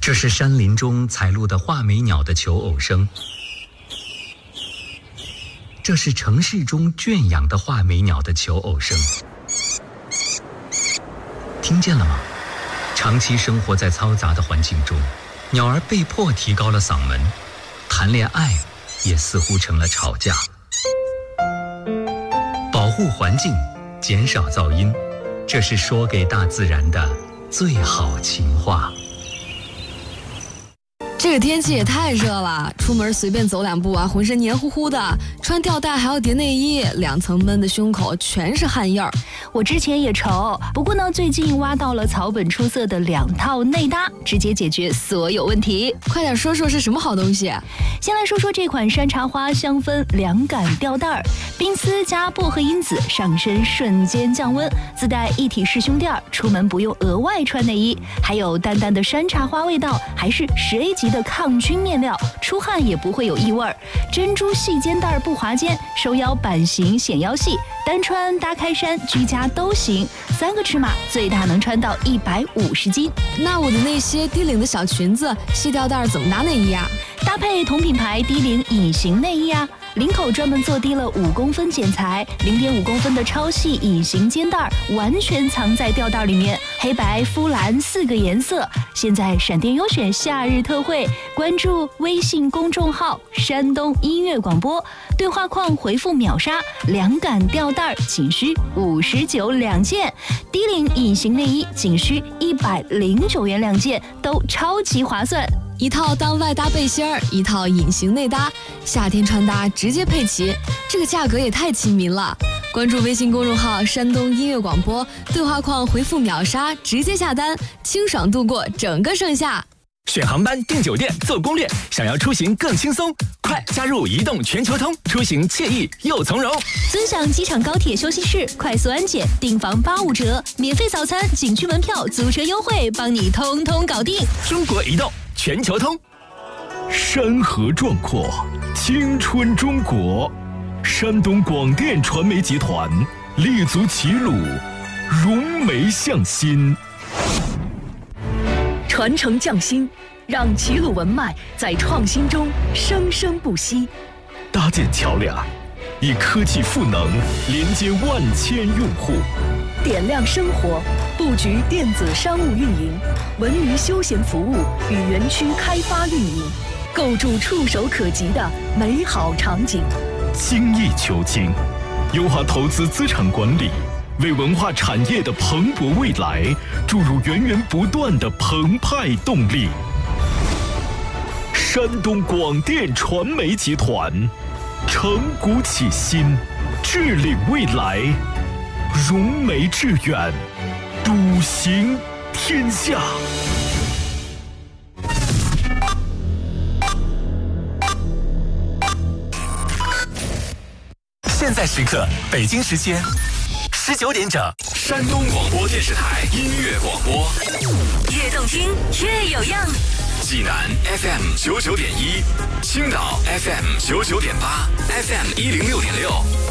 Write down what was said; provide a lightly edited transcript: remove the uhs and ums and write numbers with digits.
这是山林中采录的画眉鸟的求偶声，这是城市中圈养的画眉鸟的求偶声。听见了吗？长期生活在嘈杂的环境中，鸟儿被迫提高了嗓门，谈恋爱也似乎成了吵架。保护环境，减少噪音，这是说给大自然的最好情话。 这个天气也太热了，出门随便走两步啊，浑身黏糊糊的，穿吊带还要叠内衣，2层闷的胸口全是汗印儿。 我之前也愁，不过呢，最近挖到了草本出色的2套内搭，直接解决所有问题。 快点说说是什么好东西？ 先来说说这款山茶花香氛凉感吊带儿，冰丝加薄荷因子，上身瞬间降温，自带一体式胸垫，出门不用额外穿内衣，还有淡淡的山茶花味道，还是10A 级的抗菌面料，出汗也不会有异味。珍珠细肩带不滑肩，收腰版型显腰细，单穿搭开衫居家都行，3个尺码最大能穿到150斤。 那我的那些低领的小裙子、细吊带怎么搭内衣啊？ 搭配同品牌低领隐形内衣啊，领口专门做低了5公分剪裁，0.5公分的超细隐形肩带，完全藏在吊带里面，黑白肤蓝4个颜色。现在闪电优选夏日特惠，关注微信公众号山东音乐广播，对话框回复秒杀，凉感吊带仅需59两件，低领隐形内衣仅需109元2件，都超级划算。 一套当外搭背心儿，一套隐形内搭，夏天穿搭直接配齐，这个价格也太亲民了。关注微信公众号山东音乐广播，对话框回复秒杀，直接下单，清爽度过整个盛夏。 选航班、订酒店、做攻略，想要出行更轻松，快加入移动全球通，出行惬意又从容。 尊享机场高铁休息室，快速安检，订房85折，免费早餐、景区门票、租车优惠，帮你通通搞定。 中国移动全球通。 山河壮阔，青春中国。山东广电传媒集团立足齐鲁，融媒向心。 传承匠心，让齐鲁文脉在创新中生生不息。 搭建桥梁，以科技赋能连接万千用户。 点亮生活，布局电子商务运营、文娱休闲服务与园区开发运营，构筑触手可及的美好场景。 精益求精，优化投资资产管理，为文化产业的蓬勃未来注入源源不断的澎湃动力。山东广电传媒集团，承古启新，致领未来，融媒致远，笃行天下。 现在时刻，北京时间19点整，山东广播电视台音乐广播， 越动听越有样。 济南 FM 99.1，青岛 FM 99.8，FM 106.6。